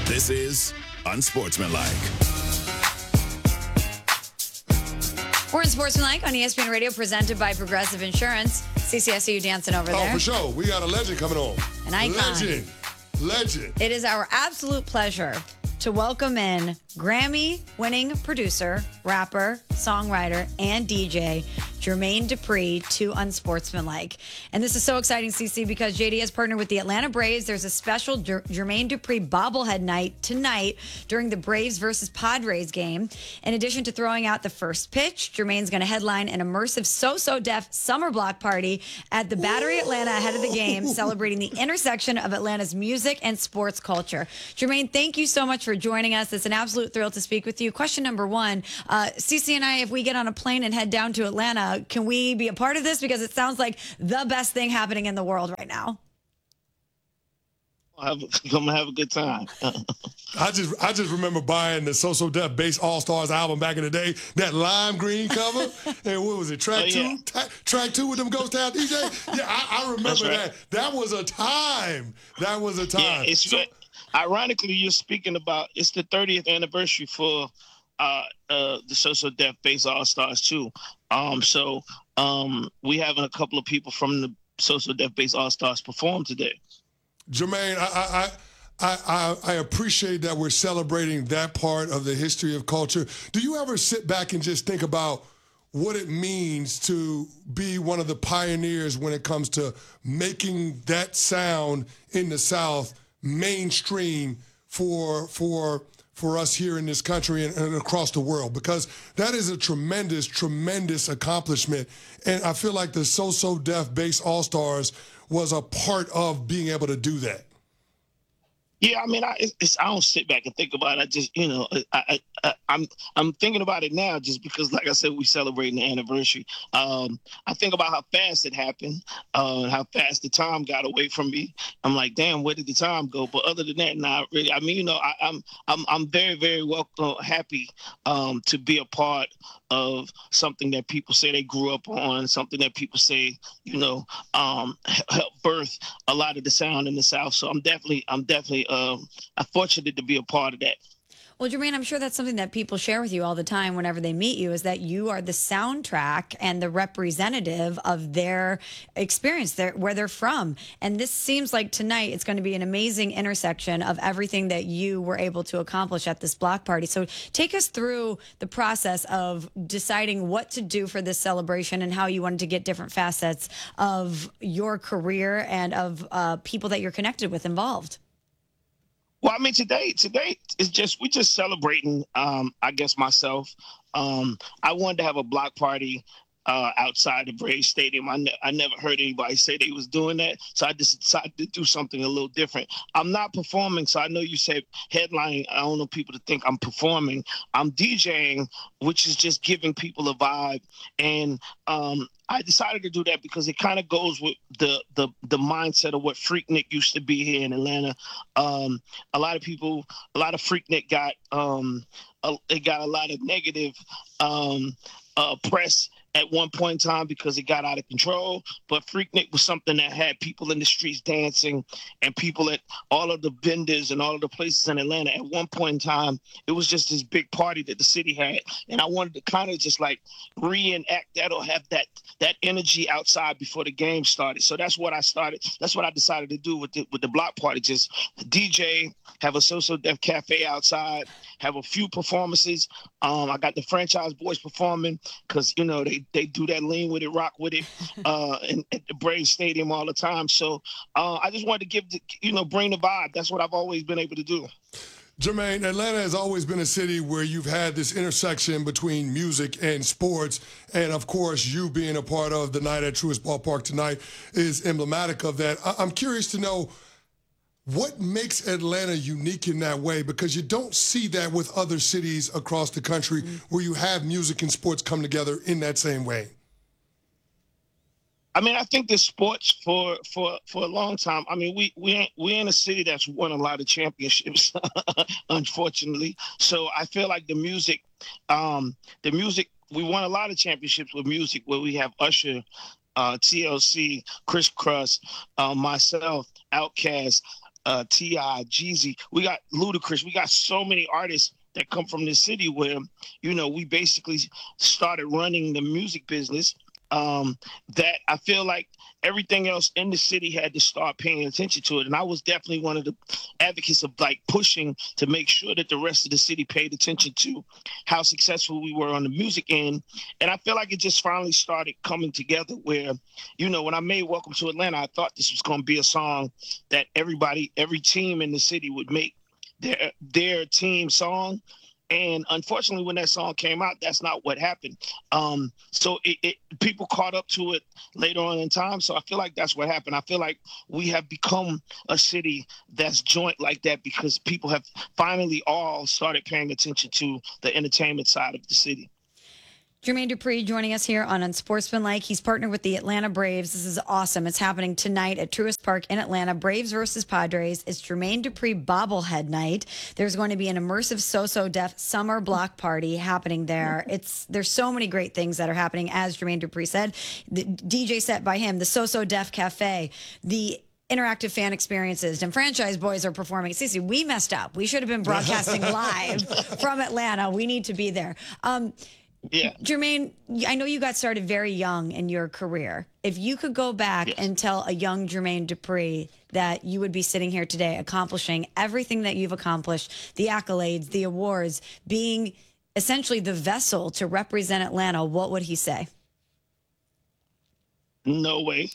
This is Unsportsmanlike. We're in Sportsmanlike on ESPN Radio, presented by Progressive Insurance. CC, I see you dancing over there. Oh, for sure. We got a legend coming on. An icon. Legend. It is our absolute pleasure to welcome in Grammy-winning producer, rapper, songwriter, and DJ, Jermaine Dupri, to Unsportsmanlike. And this is so exciting, CC, because JD has partnered with the Atlanta Braves. There's a special Jermaine Dupri bobblehead night tonight during the Braves versus Padres game. In addition to throwing out the first pitch, Jermaine's going to headline an immersive So Def summer block party at the Battery Atlanta ahead of the game, celebrating the intersection of Atlanta's music and sports culture. Jermaine, thank you so much for joining us. It's an absolute thrill to speak with you. Question number one, CC and I, if we get on a plane and head down to Atlanta, can we be a part of this? Because it sounds like the best thing happening in the world right now. Come have a good time. I just remember buying the So Def Bass All Stars album back in the day, that lime green cover, and what was it, track two? Track two with them Ghost Town DJ? Yeah, I remember that. That was a time. Yeah, ironically, you're speaking about, it's the 30th anniversary for the So Def Bass All Stars too. We having a couple of people from the So Def Bass All Stars perform today. Jermaine, I appreciate that we're celebrating that part of the history of culture. Do you ever sit back and just think about what it means to be one of the pioneers when it comes to making that sound in the South mainstream for us here in this country and across the world? Because that is a tremendous, tremendous accomplishment. And I feel like the So Def Bass All-Stars was a part of being able to do that. Yeah, I mean, I don't sit back and think about it. I just, I'm thinking about it now just because, like I said, we celebrating the anniversary. I think about how fast it happened, how fast the time got away from me. I'm like, damn, where did the time go? But other than that, not really. I mean, I'm very, very happy to be a part of something that people say they grew up on, something that people say, helped birth a lot of the sound in the South. So I'm definitely fortunate to be a part of that. Well, Jermaine, I'm sure that's something that people share with you all the time whenever they meet you, is that you are the soundtrack and the representative of their experience, where they're from. And this seems like tonight it's going to be an amazing intersection of everything that you were able to accomplish at this block party. So take us through the process of deciding what to do for this celebration and how you wanted to get different facets of your career and of people that you're connected with involved. Well, I mean, today is we're just celebrating. I guess myself. I wanted to have a block party outside the Braves Stadium. I never heard anybody say they was doing that, so I just decided to do something a little different. I'm not performing, so I know you said headlining. I don't want people to think I'm performing. I'm DJing, which is just giving people a vibe, and I decided to do that because it kind of goes with the mindset of what Freaknik used to be here in Atlanta. A lot of Freaknik got it got a lot of negative press at one point in time because it got out of control. But Freaknik was something that had people in the streets dancing and people at all of the vendors and all of the places in Atlanta. At one point in time, it was just this big party that the city had. And I wanted to kind of just like reenact that or have that energy outside before the game started. So that's what I started. That's what I decided to do with the block party. Just DJ, have a So Def cafe outside, have a few performances. I got the Franchise Boys performing because, they do that lean with it, rock with it at the Braves Stadium all the time. So I just wanted to bring the vibe. That's what I've always been able to do. Jermaine, Atlanta has always been a city where you've had this intersection between music and sports. And, of course, you being a part of the night at Truist Ballpark tonight is emblematic of that. I'm curious to know, what makes Atlanta unique in that way? Because you don't see that with other cities across the country where you have music and sports come together in that same way. I mean, I think the sports for a long time. I mean, we're in a city that's won a lot of championships, unfortunately. So I feel like the music, we won a lot of championships with music where we have Usher, TLC, Chris Cross, myself, Outkast. T.I., Jeezy. We got Ludacris. We got so many artists that come from this city where, we basically started running the music business, that I feel like everything else in the city had to start paying attention to it. And I was definitely one of the advocates of like pushing to make sure that the rest of the city paid attention to how successful we were on the music end. And I feel like it just finally started coming together where, when I made Welcome to Atlanta, I thought this was going to be a song that every team in the city would make their team song. And unfortunately, when that song came out, that's not what happened. So people caught up to it later on in time. So I feel like that's what happened. I feel like we have become a city that's joint like that because people have finally all started paying attention to the entertainment side of the city. Jermaine Dupri joining us here on Unsportsmanlike. He's partnered with the Atlanta Braves. This is awesome. It's happening tonight at Truist Park in Atlanta. Braves versus Padres. It's Jermaine Dupri bobblehead night. There's going to be an immersive So Def summer block party happening there. There's so many great things that are happening, as Jermaine Dupri said. The DJ set by him, the So Def Cafe, the interactive fan experiences, and Franchise Boys are performing. Cece, we messed up. We should have been broadcasting live from Atlanta. We need to be there. Yeah. Jermaine, I know you got started very young in your career. If you could go back and tell a young Jermaine Dupri that you would be sitting here today accomplishing everything that you've accomplished, the accolades, the awards, being essentially the vessel to represent Atlanta, what would he say? No way.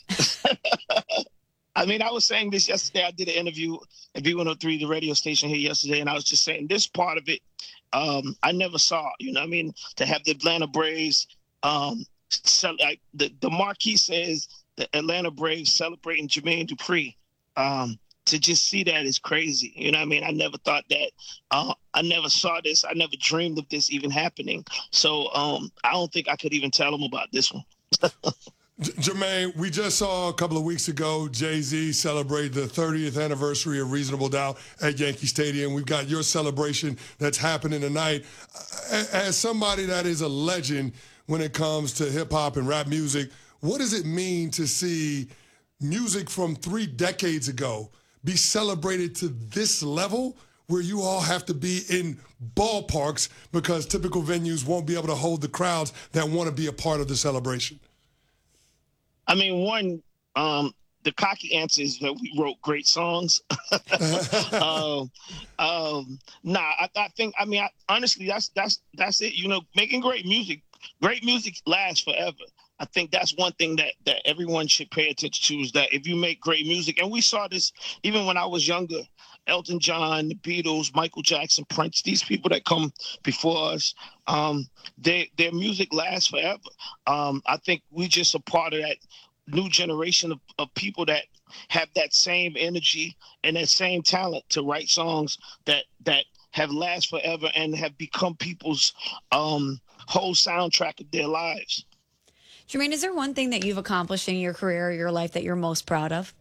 I mean, I was saying this yesterday. I did an interview at V103, the radio station here yesterday, and I was just saying this part of it, I never saw, to have the Atlanta Braves, like the marquee says the Atlanta Braves celebrating Jermaine Dupri. To just see that is crazy. I never thought that. I never saw this. I never dreamed of this even happening. So I don't think I could even tell them about this one. Jermaine, we just saw a couple of weeks ago Jay-Z celebrate the 30th anniversary of Reasonable Doubt at Yankee Stadium. We've got your celebration that's happening tonight. As somebody that is a legend when it comes to hip-hop and rap music, what does it mean to see music from 3 decades ago be celebrated to this level where you all have to be in ballparks because typical venues won't be able to hold the crowds that want to be a part of the celebration? I mean, one, the cocky answer is that we wrote great songs. Honestly, that's it. Making great music lasts forever. I think that's one thing that everyone should pay attention to, is that if you make great music, and we saw this even when I was younger, Elton John, the Beatles, Michael Jackson, Prince, these people that come before us, their music lasts forever. I think we just a part of that new generation of people that have that same energy and that same talent to write songs that have lasted forever and have become people's whole soundtrack of their lives. Jermaine, is there one thing that you've accomplished in your career or your life that you're most proud of?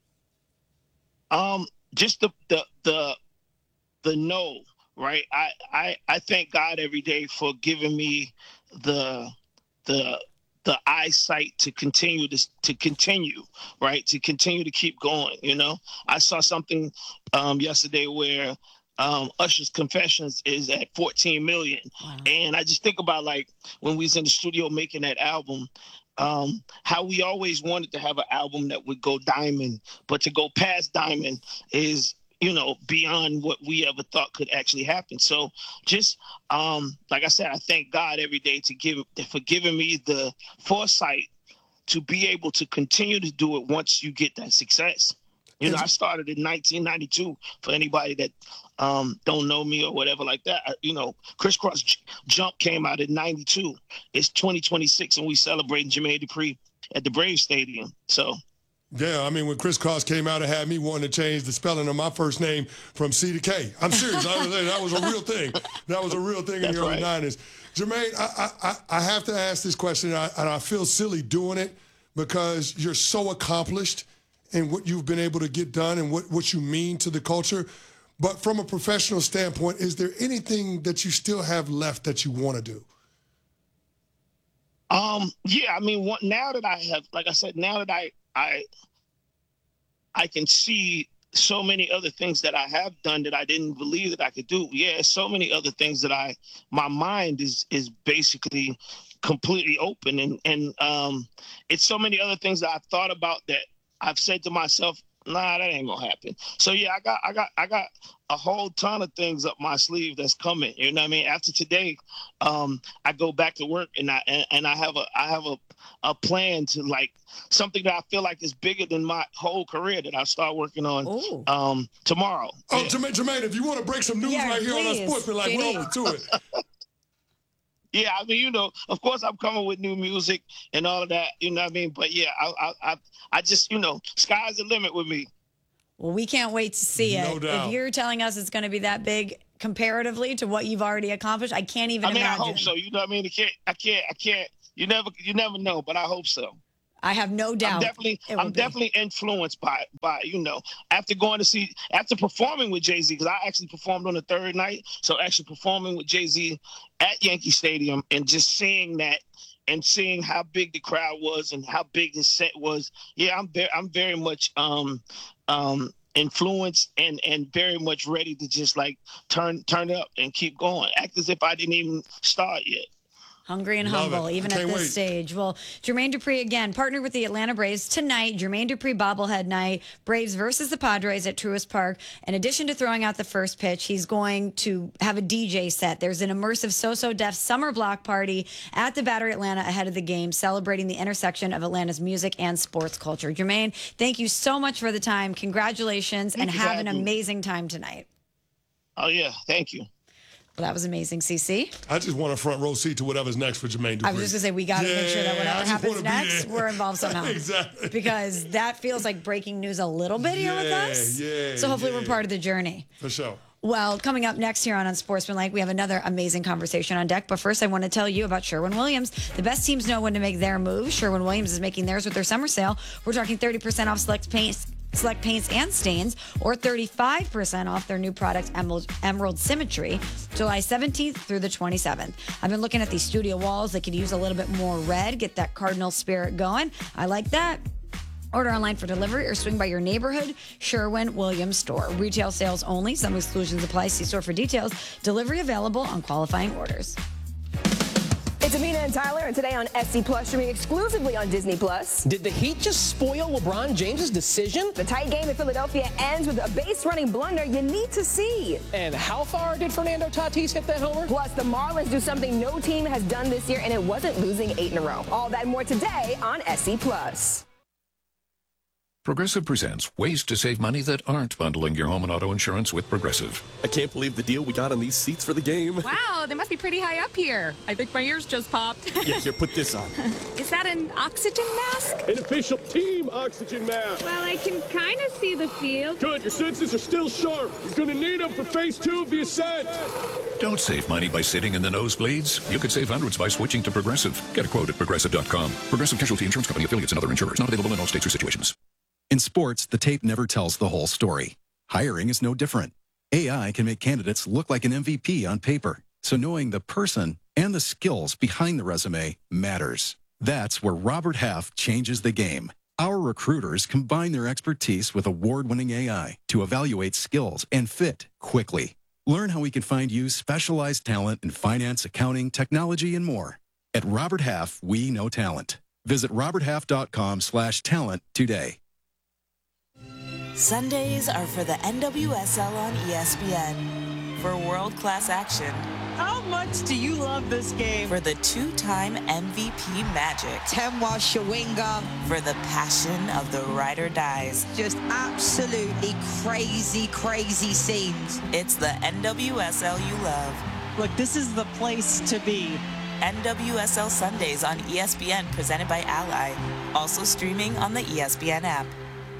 Just the no, right? I thank God every day for giving me the eyesight to continue, right? To continue to keep going. I saw something yesterday where Usher's Confessions is at 14 million. Wow. And I just think about like when we was in the studio making that album, how we always wanted to have an album that would go diamond, but to go past diamond is, beyond what we ever thought could actually happen. So just, like I said, I thank God every day for giving me the foresight to be able to continue to do it once you get that success. I started in 1992 for anybody that don't know me or whatever like that. Crisscross Jump came out in 92. It's 2026 and we celebrating Jermaine Dupri at the Braves Stadium. So. Yeah, I mean, when Crisscross came out, it had me wanting to change the spelling of my first name from C to K. I'm serious. That was a real thing. That was a real thing in the early 90s. Jermaine, I have to ask this question, and I feel silly doing it because you're so accomplished in what you've been able to get done and what you mean to the culture. But from a professional standpoint, is there anything that you still have left that you want to do? Yeah, I mean, now that I have, like I said, now that I can see so many other things that I have done that I didn't believe that I could do. Yeah, so many other things that my mind is basically completely open, and it's so many other things that I've thought about that I've said to myself, nah, that ain't gonna happen. So yeah, I got a whole ton of things up my sleeve that's coming. You know what I mean? After today, I go back to work, and I have a plan to, like, something that I feel like is bigger than my whole career that I start working on tomorrow. Oh, yeah. Jermaine, if you want to break some news right here on Unsportsmanlike, we're open to it. Yeah, I mean, of course I'm coming with new music and all of that, you know what I mean? But yeah, I just, sky's the limit with me. Well, we can't wait to see it. No doubt. If you're telling us it's going to be that big comparatively to what you've already accomplished, I can't even imagine. I hope so. You know what I mean? I can't. You never know, but I hope so. I have no doubt. I'm definitely influenced by after performing with Jay-Z, because I actually performed on the third night. So actually performing with Jay-Z at Yankee Stadium and just seeing that and seeing how big the crowd was and how big his set was. Yeah, I'm very much influenced and very much ready to just like turn up and keep going. Act as if I didn't even start yet. Hungry and humble, even at this stage. Well, Jermaine Dupri, again, partnered with the Atlanta Braves tonight. Jermaine Dupri bobblehead night. Braves versus the Padres at Truist Park. In addition to throwing out the first pitch, he's going to have a DJ set. There's an immersive So-So Def summer block party at the Battery Atlanta ahead of the game, celebrating the intersection of Atlanta's music and sports culture. Jermaine, thank you so much for the time. Congratulations, and have an amazing time tonight. Oh, yeah. Thank you. Well, that was amazing, CC. I just want a front row seat to whatever's next for Jermaine Dupri. I was just going to say, we got to make sure that whatever happens next, we're involved somehow. Exactly. Because that feels like breaking news a little bit here with us. Yeah, so hopefully we're part of the journey. For sure. Well, coming up next here on Unsportsmanlike, we have another amazing conversation on deck. But first, I want to tell you about Sherwin-Williams. The best teams know when to make their move. Sherwin-Williams is making theirs with their summer sale. We're talking 30% off select paints and stains, or 35% off their new product, Emerald Symmetry, July 17th through the 27th. I've been looking at these studio walls. They could use a little bit more red, get that cardinal spirit going. I like that. Order online for delivery or swing by your neighborhood Sherwin-Williams store. Retail sales only. Some exclusions apply. See store for details. Delivery available on qualifying orders. It's Amina and Tyler, and today on SC Plus, streaming exclusively on Disney Plus. Did the Heat just spoil LeBron James's decision? The tight game in Philadelphia ends with a base-running blunder you need to see. And how far did Fernando Tatis hit that homer? Plus, the Marlins do something no team has done this year, and it wasn't losing 8 in a row. All that and more today on SC Plus. Progressive presents ways to save money that aren't bundling your home and auto insurance with Progressive. I can't believe the deal we got on these seats for the game. Wow, they must be pretty high up here. I think my ears just popped. Yeah, here, put this on. Is that an oxygen mask? An official team oxygen mask. Well, I can kind of see the field. Good, your senses are still sharp. He's going to need them for phase 2 of the ascent. Don't save money by sitting in the nosebleeds. You could save hundreds by switching to Progressive. Get a quote at Progressive.com. Progressive Casualty Insurance Company, affiliates, and other insurers. Not available in all states or situations. In sports, the tape never tells the whole story. Hiring is no different. AI can make candidates look like an MVP on paper, so knowing the person and the skills behind the resume matters. That's where Robert Half changes the game. Our recruiters combine their expertise with award-winning AI to evaluate skills and fit quickly. Learn how we can find you specialized talent in finance, accounting, technology, and more. At Robert Half, we know talent. Visit roberthalf.com/talent today. Sundays are for the NWSL on ESPN. For world-class action. How much do you love this game? For the 2-time MVP magic. Temwa Shawinga. For the passion of the ride or dies. Just absolutely crazy, crazy scenes. It's the NWSL you love. Look, this is the place to be. NWSL Sundays on ESPN, presented by Ally. Also streaming on the ESPN app.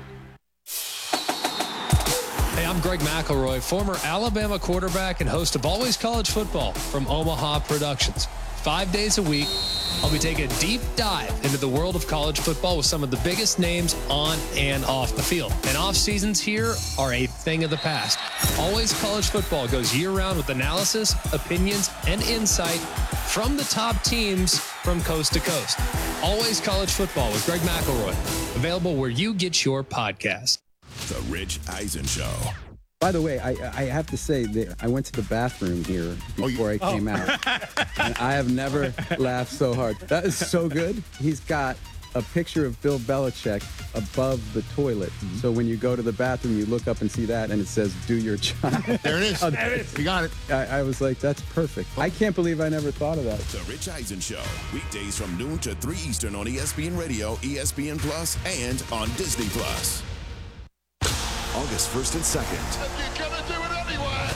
Hey, I'm Greg McElroy, former Alabama quarterback and host of Always College Football from Omaha Productions. 5 days a week, I'll be taking a deep dive into the world of college football with some of the biggest names on and off the field. And off seasons here are a thing of the past. Always College Football goes year-round with analysis, opinions, and insight from the top teams from coast to coast. Always College Football with Greg McElroy, available where you get your podcast. The Rich Eisen Show. By the way, I have to say that I went to the bathroom here before I came out. And I have never laughed so hard. That is so good. He's got a picture of Bill Belichick above the toilet. So when you go to the bathroom, you look up and see that, and it says, "Do your job." There it is. There it is. You got it. I was like, that's perfect. I can't believe I never thought of that. The Rich Eisen Show. Weekdays from noon to 3 Eastern on ESPN Radio, ESPN Plus, and on Disney Plus. August 1st and 2nd. You're going to do it anyway.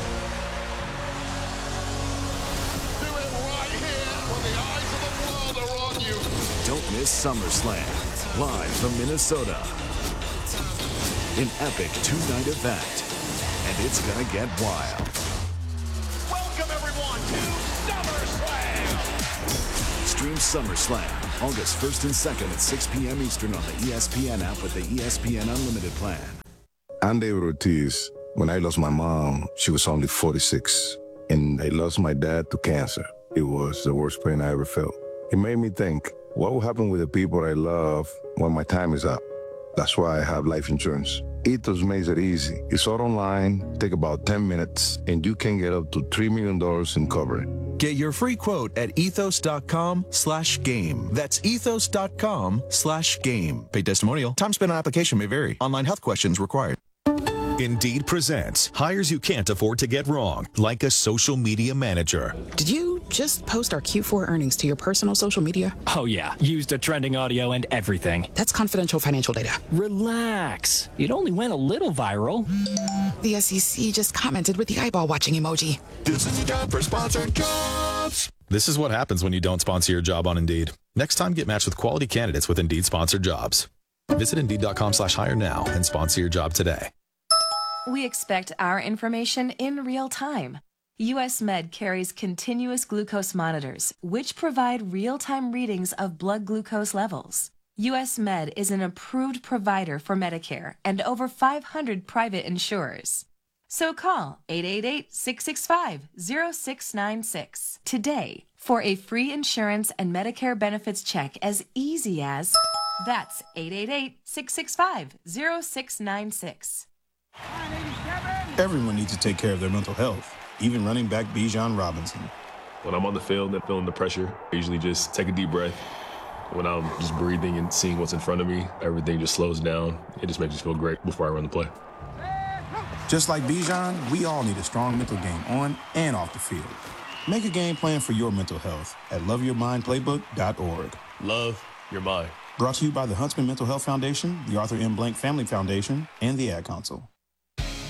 Do it right here when the eyes of the world are on you. Don't miss SummerSlam, live from Minnesota. An epic two-night event, and it's going to get wild. Welcome, everyone, to SummerSlam. Stream SummerSlam, August 1st and 2nd at 6 p.m. Eastern on the ESPN app with the ESPN Unlimited plan. I'm David Ortiz. When I lost my mom, she was only 46. And I lost my dad to cancer. It was the worst pain I ever felt. It made me think, what will happen with the people I love when my time is up? That's why I have life insurance. Ethos makes it easy. It's all online, take about 10 minutes, and you can get up to $3 million in coverage. Get your free quote at ethos.com/game. That's ethos.com/game. Paid testimonial. Time spent on application may vary. Online health questions required. Indeed presents hires you can't afford to get wrong, like a social media manager. Did you just post our Q4 earnings to your personal social media? Oh, yeah. Used a trending audio and everything. That's confidential financial data. Relax. It only went a little viral. The SEC just commented with the eyeball watching emoji. This is a job for sponsored jobs. This is what happens when you don't sponsor your job on Indeed. Next time, get matched with quality candidates with Indeed sponsored jobs. Visit Indeed.com/hire now and sponsor your job today. We expect our information in real time. US Med carries continuous glucose monitors, which provide real-time readings of blood glucose levels. US Med is an approved provider for Medicare and over 500 private insurers. So call 888-665-0696 today for a free insurance and Medicare benefits check as easy as... That's 888-665-0696. Everyone needs to take care of their mental health, even running back Bijan Robinson. When I'm on the field and feeling the pressure, I usually just take a deep breath. When I'm just breathing and seeing what's in front of me, everything just slows down. It just makes me feel great before I run the play. Just like Bijan, we all need a strong mental game on and off the field. Make a game plan for your mental health at loveyourmindplaybook.org. Love your mind. Brought to you by the Huntsman Mental Health Foundation, the Arthur M. Blank Family Foundation, and the Ad Council.